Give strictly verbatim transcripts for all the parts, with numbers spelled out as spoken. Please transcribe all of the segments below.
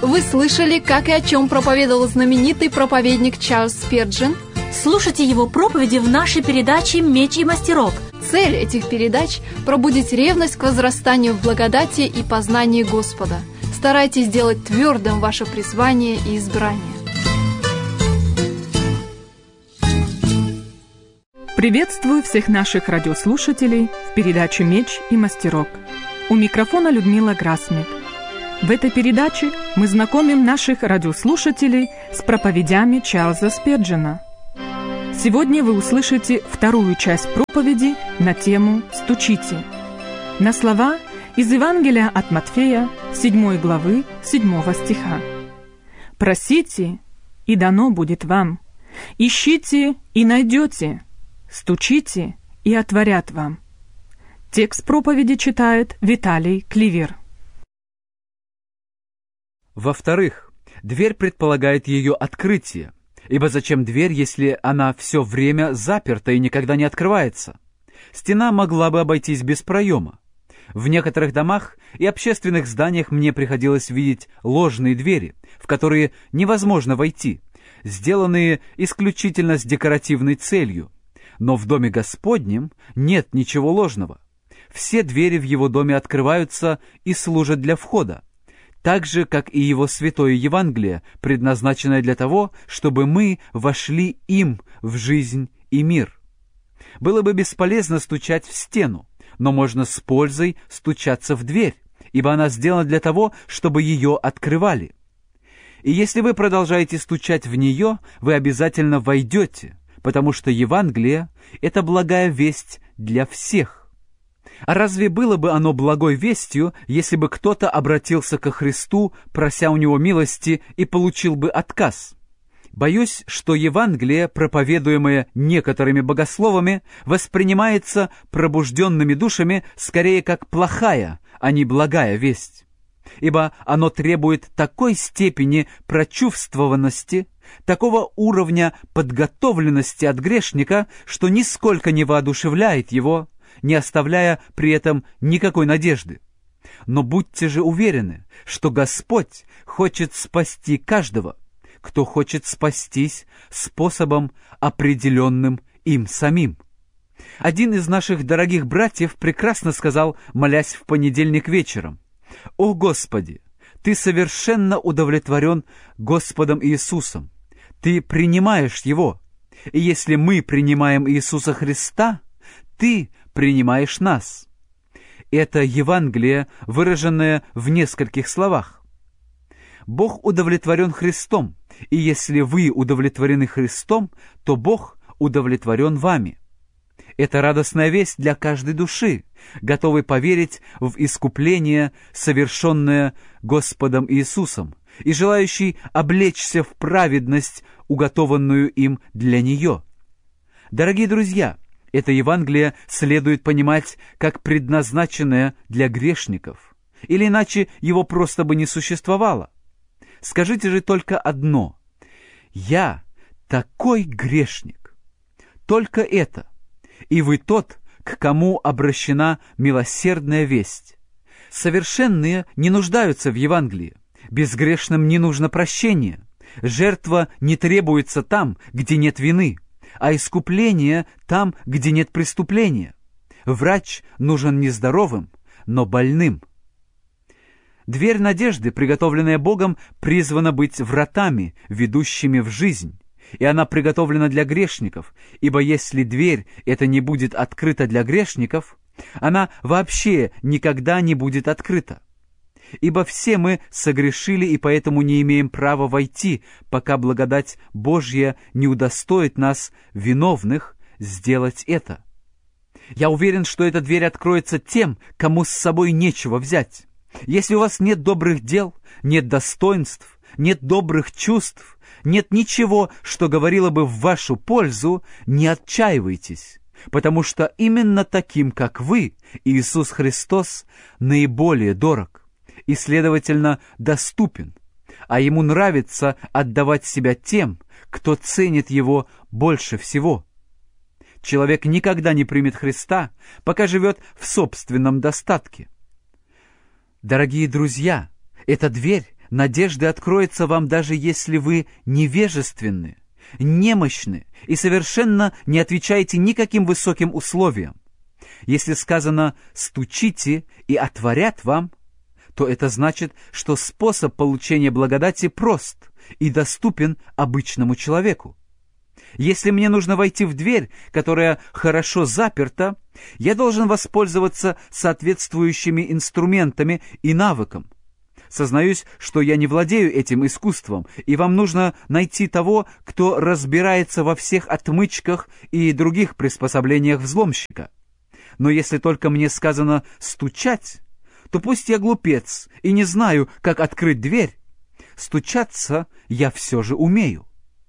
Вы слышали, как и о чем проповедовал знаменитый проповедник Чарльз Спирджин? Слушайте его проповеди в нашей передаче «Меч и мастерок». Цель этих передач – пробудить ревность к возрастанию в благодати и познании Господа. Старайтесь сделать твердым ваше призвание и избрание. Приветствую всех наших радиослушателей в передаче «Меч и мастерок». У микрофона Людмила Грасник. В этой передаче мы знакомим наших радиослушателей с проповедями Чарльза Спирджина. Сегодня вы услышите вторую часть проповеди на тему «Стучите» на слова из Евангелия от Матфея, седьмой главы, седьмого стиха. «Просите, и дано будет вам, ищите, и найдете, стучите, и отворят вам». Текст проповеди читает Виталий Кливер. Во-вторых, дверь предполагает ее открытие, ибо зачем дверь, если она все время заперта и никогда не открывается? Стена могла бы обойтись без проема. В некоторых домах и общественных зданиях мне приходилось видеть ложные двери, в которые невозможно войти, сделанные исключительно с декоративной целью. Но в Доме Господнем нет ничего ложного. Все двери в его доме открываются и служат для входа, так же, как и его святое Евангелие, предназначенное для того, чтобы мы вошли им в жизнь и мир. Было бы бесполезно стучать в стену, но можно с пользой стучаться в дверь, ибо она сделана для того, чтобы ее открывали. И если вы продолжаете стучать в нее, вы обязательно войдете, потому что Евангелие — это благая весть для всех. А разве было бы оно благой вестью, если бы кто-то обратился ко Христу, прося у него милости, и получил бы отказ? Боюсь, что Евангелие, проповедуемое некоторыми богословами, воспринимается пробужденными душами скорее как плохая, а не благая весть. Ибо оно требует такой степени прочувствованности, такого уровня подготовленности от грешника, что нисколько не воодушевляет его, не оставляя при этом никакой надежды. Но будьте же уверены, что Господь хочет спасти каждого, кто хочет спастись способом, определенным им самим. Один из наших дорогих братьев прекрасно сказал, молясь в понедельник вечером: «О Господи, Ты совершенно удовлетворен Господом Иисусом, Ты принимаешь Его, и если мы принимаем Иисуса Христа, Ты принимаешь нас». Это Евангелие, выраженное в нескольких словах. Бог удовлетворен Христом, и если вы удовлетворены Христом, то Бог удовлетворен вами. Это радостная весть для каждой души, готовой поверить в искупление, совершенное Господом Иисусом, и желающей облечься в праведность, уготованную им для нее. Дорогие друзья, это Евангелие следует понимать как предназначенное для грешников, или иначе его просто бы не существовало. Скажите же только одно: «Я такой грешник». Только это. И вы тот, к кому обращена милосердная весть. Совершенные не нуждаются в Евангелии. Безгрешным не нужно прощения. Жертва не требуется там, где нет вины, а искупление там, где нет преступления. Врач нужен не здоровым, но больным. Дверь надежды, приготовленная Богом, призвана быть вратами, ведущими в жизнь, и она приготовлена для грешников, ибо если дверь эта не будет открыта для грешников, она вообще никогда не будет открыта. Ибо все мы согрешили и поэтому не имеем права войти, пока благодать Божья не удостоит нас, виновных, сделать это. Я уверен, что эта дверь откроется тем, кому с собой нечего взять. Если у вас нет добрых дел, нет достоинств, нет добрых чувств, нет ничего, что говорило бы в вашу пользу, не отчаивайтесь, потому что именно таким, как вы, Иисус Христос наиболее дорог и, следовательно, доступен, а Ему нравится отдавать себя тем, кто ценит Его больше всего. Человек никогда не примет Христа, пока живет в собственном достатке. Дорогие друзья, эта дверь надежды откроется вам, даже если вы невежественны, немощны и совершенно не отвечаете никаким высоким условиям. Если сказано «стучите и отворят вам», то это значит, что способ получения благодати прост и доступен обычному человеку. Если мне нужно войти в дверь, которая хорошо заперта, я должен воспользоваться соответствующими инструментами и навыком. Сознаюсь, что я не владею этим искусством, и вам нужно найти того, кто разбирается во всех отмычках и других приспособлениях взломщика. Но если только мне сказано «стучать», то пусть я глупец и не знаю, как открыть дверь, стучаться я все же умею.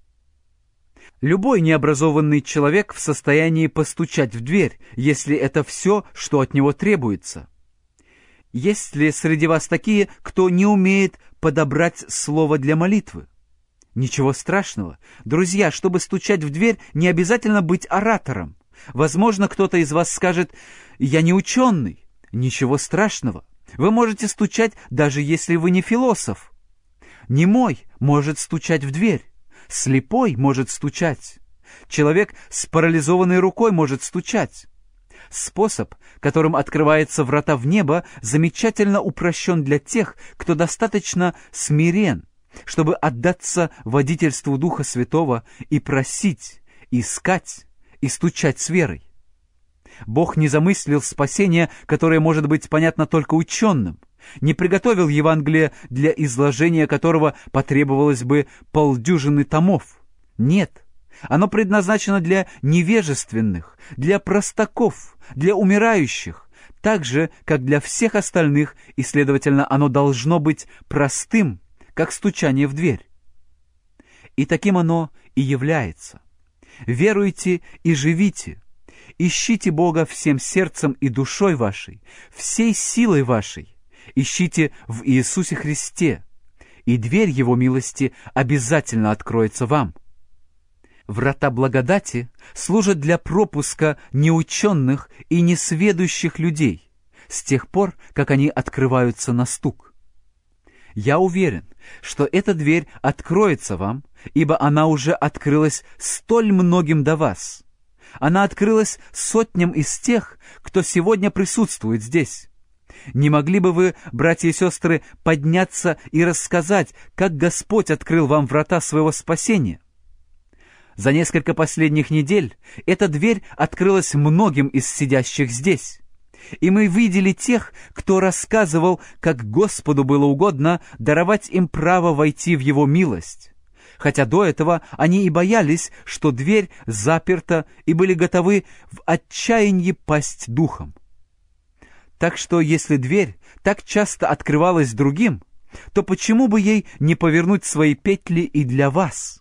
Любой необразованный человек в состоянии постучать в дверь, если это все, что от него требуется. Есть ли среди вас такие, кто не умеет подобрать слово для молитвы? Ничего страшного. Друзья, чтобы стучать в дверь, не обязательно быть оратором. Возможно, кто-то из вас скажет: «Я не ученый». Ничего страшного. Вы можете стучать, даже если вы не философ. Немой может стучать в дверь. Слепой может стучать. Человек с парализованной рукой может стучать. Способ, которым открываются врата в небо, замечательно упрощен для тех, кто достаточно смирен, чтобы отдаться водительству Духа Святого и просить, искать и стучать с верой. Бог не замыслил спасение, которое может быть понятно только ученым, не приготовил Евангелие, для изложения которого потребовалось бы полдюжины томов. Нет, оно предназначено для невежественных, для простаков, для умирающих, так же, как для всех остальных, и, следовательно, оно должно быть простым, как стучание в дверь. И таким оно и является. Веруйте и живите. Ищите Бога всем сердцем и душой вашей, всей силой вашей. Ищите в Иисусе Христе, и дверь Его милости обязательно откроется вам. Врата благодати служат для пропуска неученных и несведущих людей с тех пор, как они открываются на стук. Я уверен, что эта дверь откроется вам, ибо она уже открылась столь многим до вас. Она открылась сотням из тех, кто сегодня присутствует здесь. Не могли бы вы, братья и сестры, подняться и рассказать, как Господь открыл вам врата своего спасения? За несколько последних недель эта дверь открылась многим из сидящих здесь. И мы видели тех, кто рассказывал, как Господу было угодно даровать им право войти в Его милость. Хотя до этого они и боялись, что дверь заперта, и были готовы в отчаянии пасть духом. Так что, если дверь так часто открывалась другим, то почему бы ей не повернуть свои петли и для вас?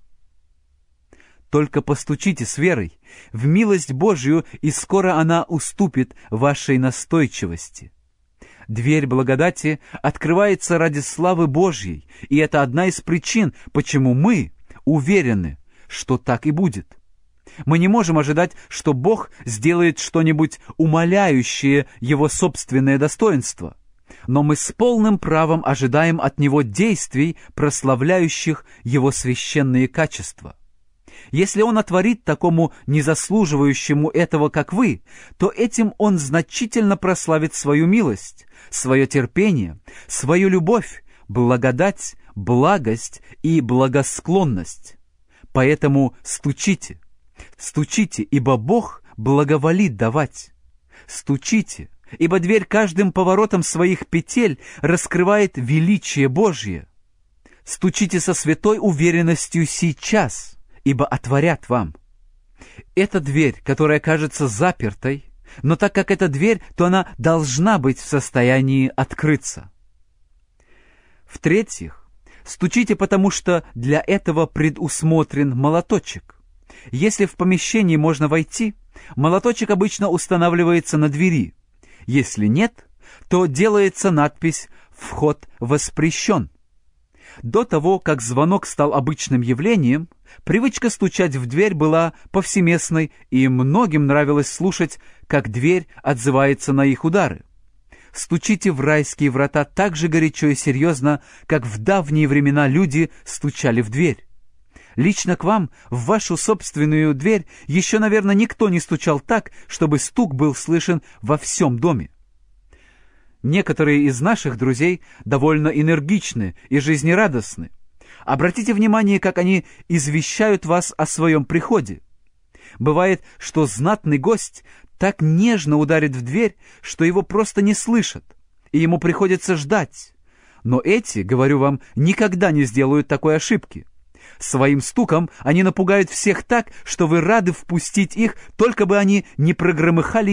Только постучите с верой в милость Божию, и скоро она уступит вашей настойчивости. Дверь благодати открывается ради славы Божьей, и это одна из причин, почему мы уверены, что так и будет. Мы не можем ожидать, что Бог сделает что-нибудь умаляющее Его собственное достоинство, но мы с полным правом ожидаем от Него действий, прославляющих Его священные качества. Если Он отворит такому незаслуживающему этого, как вы, то этим Он значительно прославит свою милость, свое терпение, свою любовь, благодать, благость и благосклонность. Поэтому стучите, стучите, ибо Бог благоволит давать. Стучите, ибо дверь каждым поворотом своих петель раскрывает величие Божье. Стучите со святой уверенностью сейчас, ибо отворят вам. Это дверь, которая кажется запертой, но так как это дверь, то она должна быть в состоянии открыться. В-третьих, стучите, потому что для этого предусмотрен молоточек. Если в помещении можно войти, молоточек обычно устанавливается на двери. Если нет, то делается надпись «Вход воспрещен». До того, как звонок стал обычным явлением, привычка стучать в дверь была повсеместной, и многим нравилось слушать, как дверь отзывается на их удары. стучите в райские врата так же горячо и серьезно, как в давние времена люди стучали в дверь. Лично к вам, в вашу собственную дверь, еще, наверное, никто не стучал так, чтобы стук был слышен во всем доме. Некоторые из наших друзей довольно энергичны и жизнерадостны. Обратите внимание, как они извещают вас о своем приходе. Бывает, что знатный гость так нежно ударит в дверь, что его просто не слышат, и ему приходится ждать. Но эти, говорю вам, никогда не сделают такой ошибки. Своим стуком они напугают всех так, что вы рады впустить их, только бы они не прогромыхали